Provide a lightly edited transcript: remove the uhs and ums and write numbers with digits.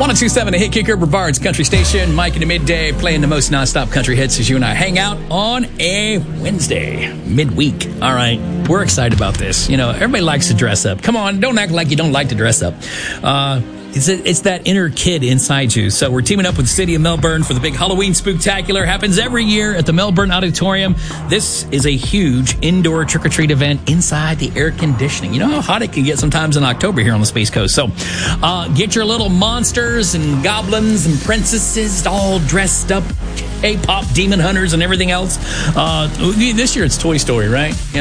102.7 The Hit Kicker, Brevard's country station. Mike in the midday playing the most nonstop country hits as you and I hang out on a Wednesday, midweek. All right, we're excited about this. You know, everybody likes to dress up. Come on, don't act like you don't like to dress up. It's that inner kid inside you. So we're teaming up with the city of Melbourne for the big Halloween Spooktacular. Happens every year at the Melbourne Auditorium. This is a huge indoor trick-or-treat event inside the air conditioning. You know how hot it can get sometimes in October here on the Space Coast. So get your little monsters and goblins and princesses all dressed up, K-pop demon hunters and everything else. This year it's Toy Story, right?